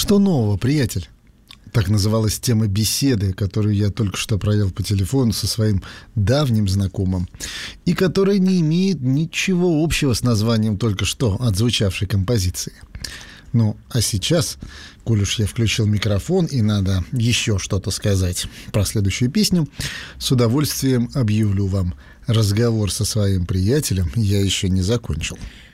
Что нового, приятель? Так называлась тема беседы, которую я только что провел по телефону со своим давним знакомым, и которая не имеет ничего общего с названием только что отзвучавшей композиции. Ну, а сейчас, коль уж я включил микрофон и надо еще что-то сказать про следующую песню, с удовольствием объявлю вам: разговор со своим приятелем я еще не закончил.